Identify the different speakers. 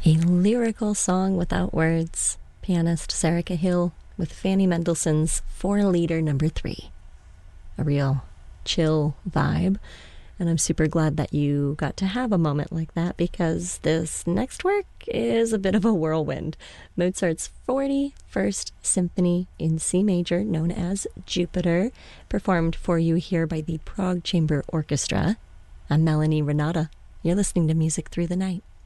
Speaker 1: A lyrical song without words. Pianist Sarah Cahill with Fanny Mendelssohn's 4-Liter Number 3. A real chill vibe. And I'm super glad that you got to have a moment like that, because this next work is a bit of a whirlwind. Mozart's 41st Symphony in C major, known as Jupiter, performed for you here by the Prague Chamber Orchestra. I'm Melanie Renata. You're listening to Music Through the Night.